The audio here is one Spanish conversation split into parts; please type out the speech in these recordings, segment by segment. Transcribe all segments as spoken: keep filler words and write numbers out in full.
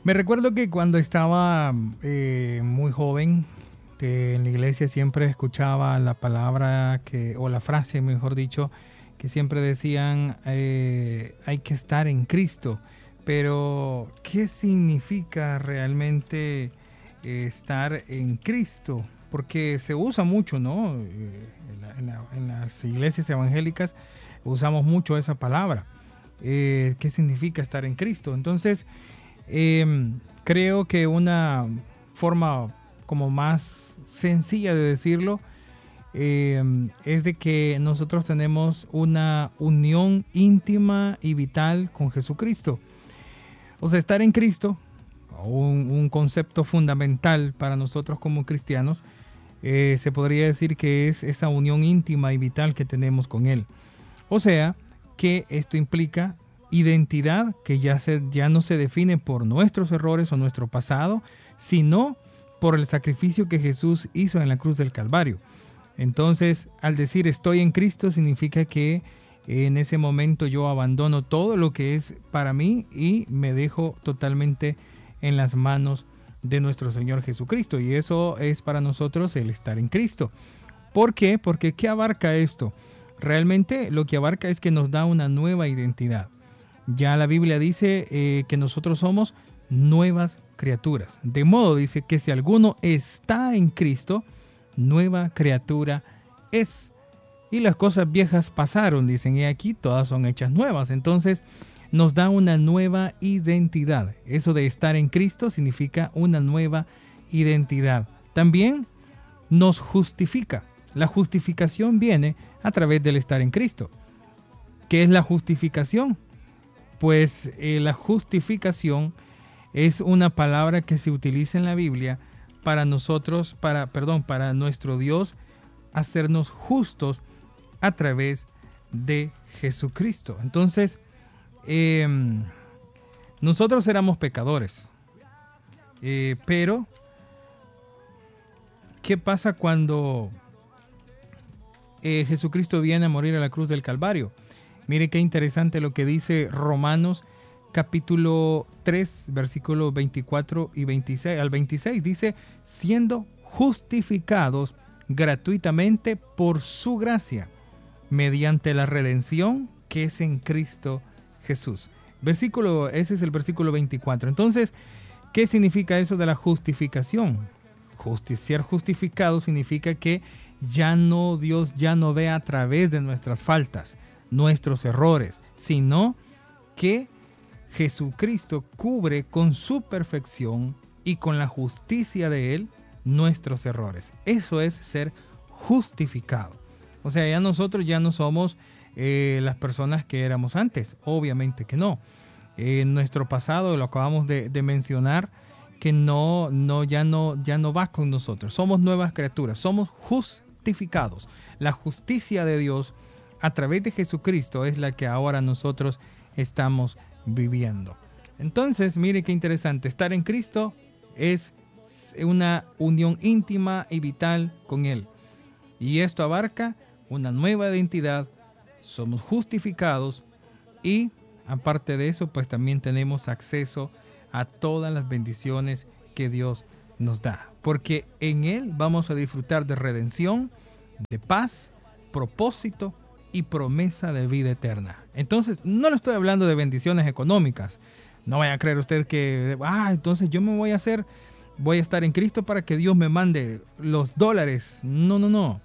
Me recuerdo que cuando estaba eh, muy joven, que en la iglesia siempre escuchaba la palabra que, o la frase, mejor dicho, que siempre decían, eh, hay que estar en Cristo. Pero, ¿qué significa realmente eh, estar en Cristo? Porque se usa mucho, ¿no? Eh, en, la, en, la, en las iglesias evangélicas usamos mucho esa palabra. Eh, ¿Qué significa estar en Cristo? Entonces, eh, creo que una forma como más sencilla de decirlo eh, es de que nosotros tenemos una unión íntima y vital con Jesucristo. O sea, estar en Cristo, un, un concepto fundamental para nosotros como cristianos, eh, se podría decir que es esa unión íntima y vital que tenemos con Él. O sea, que esto implica identidad que ya, se, ya no se define por nuestros errores o nuestro pasado, sino por el sacrificio que Jesús hizo en la cruz del Calvario. Entonces, al decir estoy en Cristo, significa que en ese momento yo abandono todo lo que es para mí y me dejo totalmente en las manos de nuestro Señor Jesucristo. Y eso es para nosotros el estar en Cristo. ¿Por qué? Porque ¿qué abarca esto? Realmente lo que abarca es que nos da una nueva identidad. Ya la Biblia dice eh, que nosotros somos nuevas criaturas. De modo dice que si alguno está en Cristo, nueva criatura es. Y las cosas viejas pasaron, dicen, y aquí todas son hechas nuevas. Entonces nos da una nueva identidad. Eso de estar en Cristo significa una nueva identidad. También nos justifica. La justificación viene a través del estar en Cristo. ¿Qué es la justificación? Pues eh, la justificación es una palabra que se utiliza en la Biblia para nosotros, para, perdón, para nuestro Dios hacernos justos a través de Jesucristo. Entonces, eh, nosotros éramos pecadores, eh, pero ¿qué pasa cuando eh, Jesucristo viene a morir a la cruz del Calvario? Mire qué interesante lo que dice Romanos capítulo tres, versículos veinticuatro y veintiséis al veintiséis. Dice, siendo justificados gratuitamente por su gracia, mediante la redención que es en Cristo Jesús. Versículo, ese es el versículo veinticuatro. Entonces, ¿qué significa eso de la justificación? Justi- ser justificado significa que ya no, Dios ya no ve a través de nuestras faltas, nuestros errores, sino que Jesucristo cubre con su perfección y con la justicia de Él nuestros errores. Eso es ser justificado. O sea, ya nosotros ya no somos eh, las personas que éramos antes. Obviamente que no. En eh, nuestro pasado, lo acabamos de, de mencionar, que no, no, ya no, ya no va con nosotros. Somos nuevas criaturas. Somos justificados. La justicia de Dios a través de Jesucristo es la que ahora nosotros estamos viviendo. Entonces, mire qué interesante. Estar en Cristo es una unión íntima y vital con Él. Y esto abarca una nueva identidad, somos justificados y aparte de eso, pues también tenemos acceso a todas las bendiciones que Dios nos da. Porque en Él vamos a disfrutar de redención, de paz, propósito y promesa de vida eterna. Entonces, no le estoy hablando de bendiciones económicas. No vaya a creer usted que, ah, entonces yo me voy a hacer, voy a estar en Cristo para que Dios me mande los dólares. No, no, no.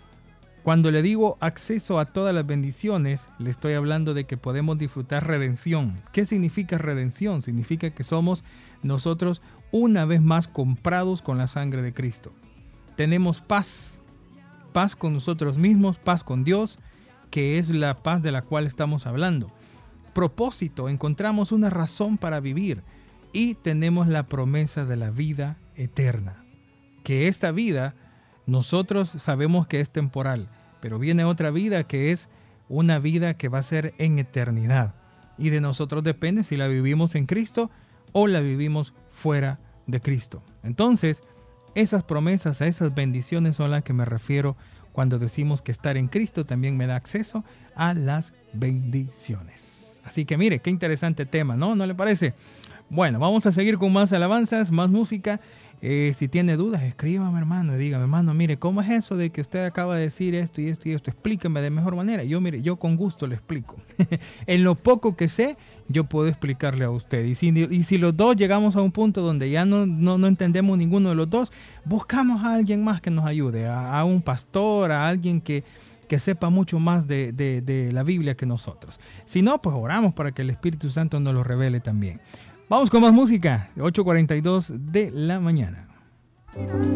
Cuando le digo acceso a todas las bendiciones, le estoy hablando de que podemos disfrutar redención. ¿Qué significa redención? Significa que somos nosotros una vez más comprados con la sangre de Cristo. Tenemos paz, paz con nosotros mismos, paz con Dios, que es la paz de la cual estamos hablando. Propósito, encontramos una razón para vivir y tenemos la promesa de la vida eterna. Que esta vida nosotros sabemos que es temporal, pero viene otra vida que es una vida que va a ser en eternidad. Y de nosotros depende si la vivimos en Cristo o la vivimos fuera de Cristo. Entonces, esas promesas, a esas bendiciones son las que me refiero cuando decimos que estar en Cristo también me da acceso a las bendiciones. Así que mire, qué interesante tema, ¿no? ¿No le parece? Bueno, vamos a seguir con más alabanzas, más música. Eh, si tiene dudas, escríbame, hermano, y dígame, hermano, mire, ¿cómo es eso de que usted acaba de decir esto y esto y esto? Explíqueme de mejor manera. Yo, mire, yo con gusto le explico. En lo poco que sé, yo puedo explicarle a usted. Y si, y si los dos llegamos a un punto donde ya no, no, no entendemos ninguno de los dos, buscamos a alguien más que nos ayude, a, a un pastor, a alguien que, que sepa mucho más de, de, de la Biblia que nosotros. Si no, pues oramos para que el Espíritu Santo nos lo revele también. Vamos con más música, ocho cuarenta y dos de la mañana.